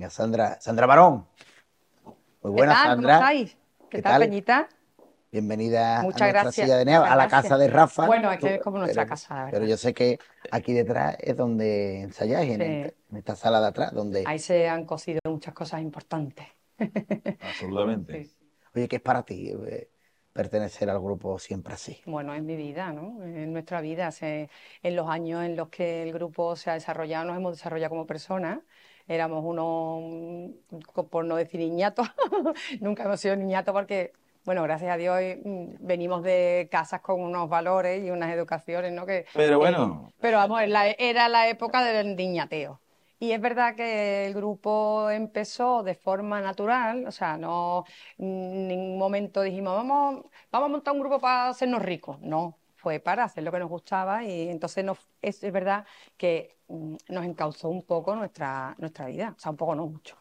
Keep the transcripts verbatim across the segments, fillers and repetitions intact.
Venga, Sandra, Sandra Barón. Muy ¿Qué buenas, tal? ¿Cómo Sandra. estáis? ¿Qué ¿Qué tal, tal? Peñita? Bienvenida a Muchas nuestra gracias, silla de Neo, muchas a la casa gracias. de Rafa. Bueno, es Tú- que es como nuestra pero, casa, la pero verdad. yo sé que aquí detrás es donde ensayáis, en esta, Sí, en esta sala de atrás, donde... ahí se han cocido muchas cosas importantes. Absolutamente. Sí, sí. Oye, ¿qué es para ti eh, pertenecer al grupo Siempre Así? Bueno, es mi vida, ¿no? En nuestra vida, se- en los años en los que el grupo se ha desarrollado, nos hemos desarrollado como personas. Éramos unos, mm, co- por no decir niñatos, nunca hemos sido niñatos porque, bueno, gracias a Dios mm, venimos de casas con unos valores y unas educaciones, ¿no? Que, Pero eh, bueno, pero vamos, la- era la época del niñateo. Y es verdad que el grupo empezó de forma natural, o sea, no en ningún momento dijimos, vamos, vamos a montar un grupo para hacernos ricos. No, fue para hacer lo que nos gustaba y entonces nos, es, es verdad que mm, nos encauzó un poco nuestra, nuestra vida, o sea, un poco no mucho.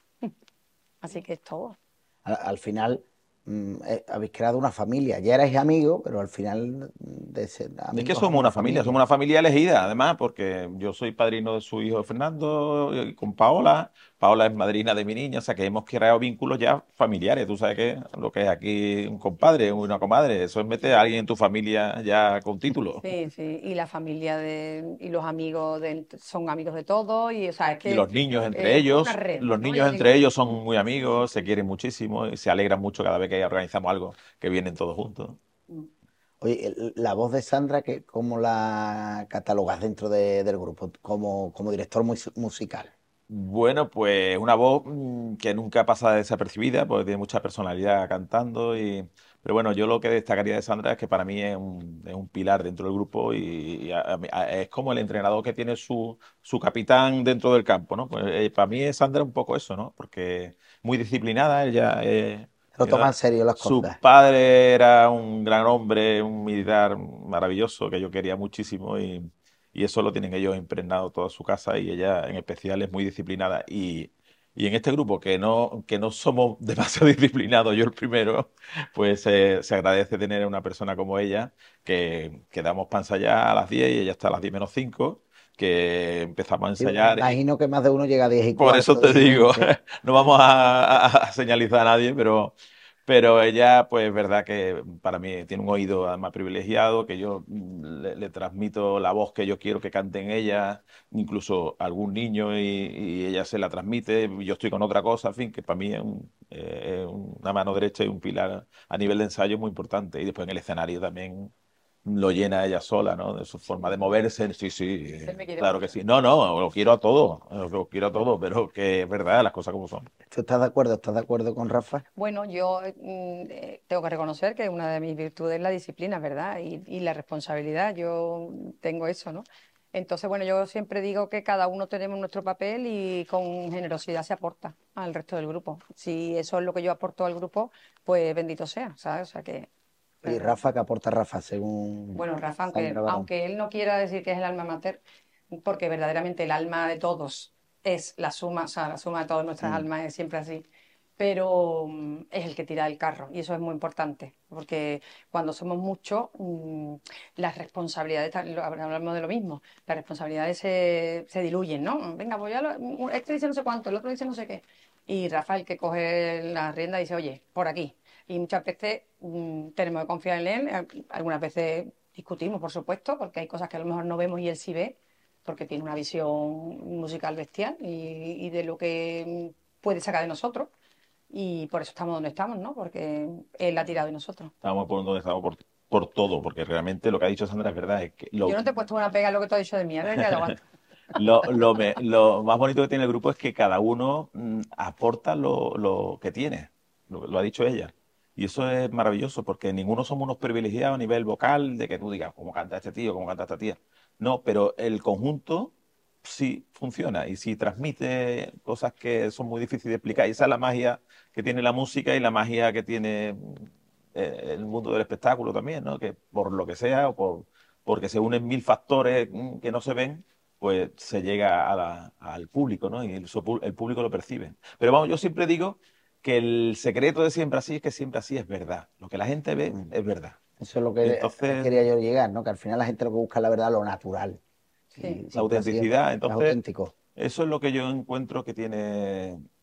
Así que es todo. Al, al final mm, eh, habéis creado una familia. Ya erais amigos, pero al final mm, de ser es que amigos a somos una una familia, somos familia. una familia elegida, además, porque yo soy padrino de su hijo Fernando y con Paola. Paola es madrina de mi niña, o sea que hemos creado vínculos ya familiares. Tú sabes que lo que es aquí un compadre, una comadre, eso es meter a alguien en tu familia ya con título. Sí, sí, y la familia de, y los amigos de, son amigos de todos, y o sea, es Y que los niños entre eh, es una ellos, red, los ¿no? Yo niños digo, entre ellos son muy amigos, se quieren muchísimo y se alegran mucho cada vez que organizamos algo, que vienen todos juntos. mm, Oye, el- la voz de Sandra, que ¿cómo la catalogas dentro de- del grupo? Como, como director mus- musical. Bueno, pues una voz mm, que nunca pasa desapercibida, porque tiene mucha personalidad cantando. Y... Pero bueno, yo lo que destacaría de Sandra es que para mí es un, es un pilar dentro del grupo y, y a- a mí- a- es como el entrenador que tiene su, su capitán dentro del campo, ¿no? Pues eh, para mí es Sandra un poco eso, ¿no? Porque muy disciplinada, ella eh, Se lo toma en era- serio las su cosas. padre era un gran hombre, un militar maravilloso que yo quería muchísimo y y eso lo tienen ellos impregnado toda su casa y ella en especial es muy disciplinada. Y, y en este grupo que no, que no somos demasiado disciplinados, yo el primero, pues eh, se agradece tener a una persona como ella, que, que damos para ensayar a las diez y ella está a las diez menos cinco, que empezamos a Sí, me ensayar y imagino que más de uno llega a diez y por eso cuarto te digo, difícilmente. no vamos a, a- a señalizar a nadie, pero, pero ella, pues es verdad que para mí tiene un oído además privilegiado, que yo mm, le, le transmito la voz que yo quiero que cante en ella, incluso a algún niño y, y ella se la transmite, yo estoy con otra cosa, en fin, que para mí es, un- eh, es una mano derecha y un pilar a nivel de ensayo muy importante. Y después en el escenario también lo llena ella sola, ¿no? De su forma de moverse. Sí, sí, él eh, me quiere claro que mucho. sí. No, no, lo quiero a todo, lo quiero a todo, pero que es verdad, las cosas como son. ¿Tú estás de acuerdo? ¿Estás de acuerdo con Rafa? Bueno, yo mm, eh, tengo que reconocer que una de mis virtudes es la disciplina, ¿verdad? Y, y la responsabilidad, yo tengo eso, ¿no? Entonces, bueno, yo siempre digo que cada uno tenemos nuestro papel y con generosidad se aporta al resto del grupo. Si eso es lo que yo aporto al grupo, pues bendito sea, ¿sabes? O sea que, Y ¿verdad? Rafa, ¿qué aporta Rafa según Bueno, Rafa, Sandra aunque, Barón? aunque él no quiera decir que es el alma mater, porque verdaderamente el alma de todos es la suma, o sea, la suma de todas nuestras Mm. almas es siempre así, pero mm, es el que tira el carro y eso es muy importante, porque cuando somos muchos, mm, las responsabilidades, ta- lo- hablamos de lo mismo, las responsabilidades se, se diluyen, ¿no? Venga, pues ya lo- este dice no sé cuánto, el otro dice no sé qué, y Rafa, el que coge la rienda, dice, oye, por aquí. Y muchas veces mm, tenemos que confiar en él, eh, algunas veces discutimos, por supuesto, porque hay cosas que a lo mejor no vemos y él sí ve, porque tiene una visión musical bestial y, y de lo que mm, puede sacar de nosotros. Y por eso estamos donde estamos, ¿no? Porque él ha tirado de nosotros. Estamos por donde estamos por, por todo, porque realmente lo que ha dicho Sandra es verdad, es que Yo lo, no te he puesto una pega a lo que tú has dicho de mí, a ver, ya lo aguanto. lo, lo, me- lo más bonito que tiene el grupo es que cada uno mm, aporta lo, lo que tiene, lo, lo ha dicho ella. Y eso es maravilloso, porque ninguno somos unos privilegiados a nivel vocal, de que tú digas, ¿cómo canta este tío? ¿Cómo canta esta tía? No, pero el conjunto sí funciona y sí transmite cosas que son muy difíciles de explicar. Y esa es la magia que tiene la música y la magia que tiene eh, el mundo del espectáculo también, ¿no? Que por lo que sea o por, porque se unen mil factores mm, que no se ven, pues se llega a la- al público, ¿no? Y el, so- el público lo percibe. Pero vamos, yo siempre digo que el secreto de siempre así es que siempre así es verdad. Lo que la gente ve Mm. es verdad. Eso es lo que eh, Entonces, quería yo llegar, ¿no? Que al final la gente lo que busca es la verdad, lo natural. Sí. Y la siempre así es, autenticidad, es entonces, auténtico. eso es lo que yo encuentro que tiene